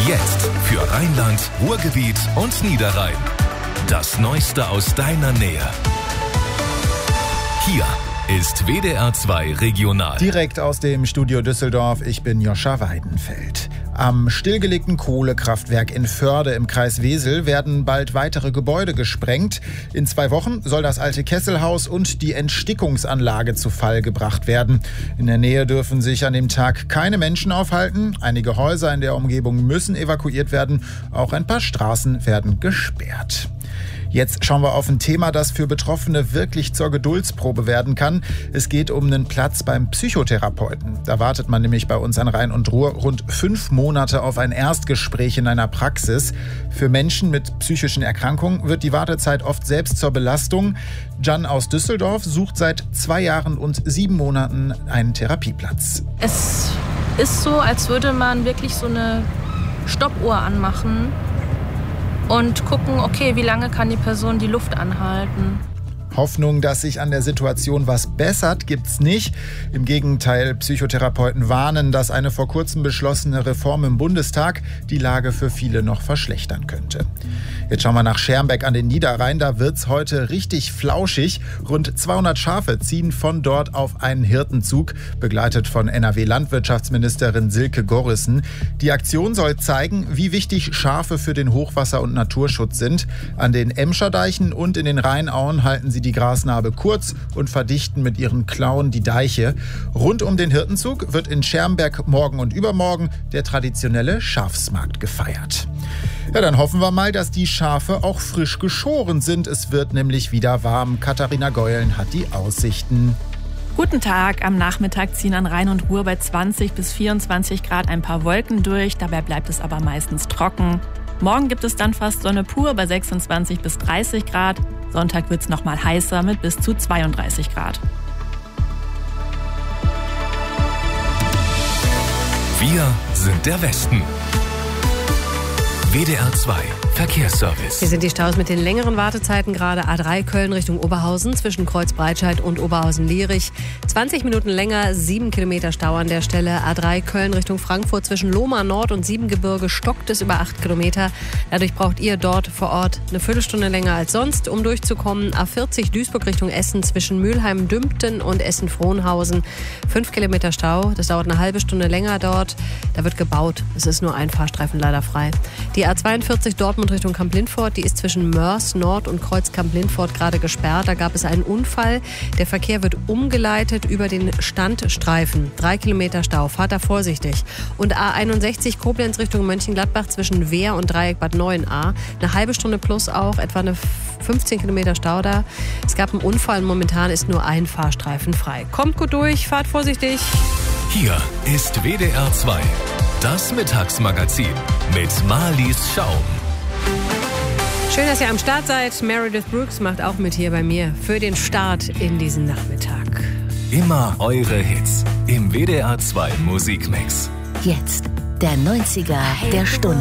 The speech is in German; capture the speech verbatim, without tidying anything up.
Jetzt für Rheinland, Ruhrgebiet und Niederrhein. Das Neueste aus deiner Nähe. Hier ist W D R zwei Regional. Direkt aus dem Studio Düsseldorf, ich bin Joscha Weidenfeld. Am stillgelegten Kohlekraftwerk in Förde im Kreis Wesel werden bald weitere Gebäude gesprengt. In zwei Wochen soll das alte Kesselhaus und die Entstickungsanlage zu Fall gebracht werden. In der Nähe dürfen sich an dem Tag keine Menschen aufhalten. Einige Häuser in der Umgebung müssen evakuiert werden. Auch ein paar Straßen werden gesperrt. Jetzt schauen wir auf ein Thema, das für Betroffene wirklich zur Geduldsprobe werden kann. Es geht um einen Platz beim Psychotherapeuten. Da wartet man nämlich bei uns an Rhein und Ruhr rund fünf Monate auf ein Erstgespräch in einer Praxis. Für Menschen mit psychischen Erkrankungen wird die Wartezeit oft selbst zur Belastung. Jan aus Düsseldorf sucht seit zwei Jahren und sieben Monaten einen Therapieplatz. Es ist so, als würde man wirklich so eine Stoppuhr anmachen und gucken, okay, wie lange kann die Person die Luft anhalten. Hoffnung, dass sich an der Situation was bessert, gibt's nicht. Im Gegenteil, Psychotherapeuten warnen, dass eine vor kurzem beschlossene Reform im Bundestag die Lage für viele noch verschlechtern könnte. Jetzt schauen wir nach Schermbeck an den Niederrhein. Da wird's heute richtig flauschig. Rund zweihundert Schafe ziehen von dort auf einen Hirtenzug, begleitet von N R W-Landwirtschaftsministerin Silke Gorrissen. Die Aktion soll zeigen, wie wichtig Schafe für den Hochwasser- und Naturschutz sind. An den Emscherdeichen und in den Rheinauen halten sie die Grasnarbe kurz und verdichten mit ihren Klauen die Deiche. Rund um den Hirtenzug wird in Schermbeck morgen und übermorgen der traditionelle Schafsmarkt gefeiert. Ja, dann hoffen wir mal, dass die Schafe auch frisch geschoren sind. Es wird nämlich wieder warm. Katharina Geulen hat die Aussichten. Guten Tag. Am Nachmittag ziehen an Rhein und Ruhr bei zwanzig bis vierundzwanzig Grad ein paar Wolken durch. Dabei bleibt es aber meistens trocken. Morgen gibt es dann fast Sonne pur bei sechsundzwanzig bis dreißig Grad. Sonntag wird es noch mal heißer mit bis zu zweiunddreißig Grad. Wir sind der Westen. W D R zwei Verkehrsservice. Hier sind die Staus mit den längeren Wartezeiten, gerade A drei Köln Richtung Oberhausen zwischen Kreuzbreitscheid und Oberhausen-Lierich. zwanzig Minuten länger, sieben Kilometer Stau an der Stelle. A drei Köln Richtung Frankfurt zwischen Lohmar Nord und Siebengebirge stockt es über acht Kilometer. Dadurch braucht ihr dort vor Ort eine Viertelstunde länger als sonst, um durchzukommen. A vierzig Duisburg Richtung Essen zwischen Mülheim-Dümpten und Essen-Frohnhausen. fünf Kilometer Stau, das dauert eine halbe Stunde länger dort. Da wird gebaut, es ist nur ein Fahrstreifen leider frei. Die A zweiundvierzig Dortmund Richtung Kamp-Lindfort, die ist zwischen Mörs Nord und Kreuz Kamp-Lindfort gerade gesperrt. Da gab es einen Unfall. Der Verkehr wird umgeleitet über den Standstreifen. Drei Kilometer Stau. Fahrt da vorsichtig. Und A einundsechzig Koblenz Richtung Mönchengladbach zwischen Wehr und Dreieck Bad Neuenahr. Eine halbe Stunde plus auch, etwa eine fünfzehn Kilometer Stau da. Es gab einen Unfall und momentan ist nur ein Fahrstreifen frei. Kommt gut durch, fahrt vorsichtig. Hier ist W D R zwei, das Mittagsmagazin mit Marlies Schaum. Schön, dass ihr am Start seid. Meredith Brooks macht auch mit hier bei mir für den Start in diesen Nachmittag. Immer eure Hits im W D R zwei Musikmix. Jetzt der neunziger der Stunde.